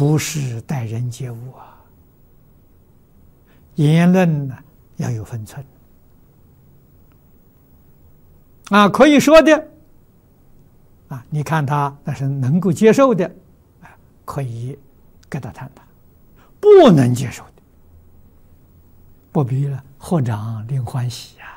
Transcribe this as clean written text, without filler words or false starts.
处事待人接物啊，言论呢要有分寸啊，可以说的啊，你看他那是能够接受的啊，可以跟他谈谈；不能接受的，不必了，合掌令欢喜啊。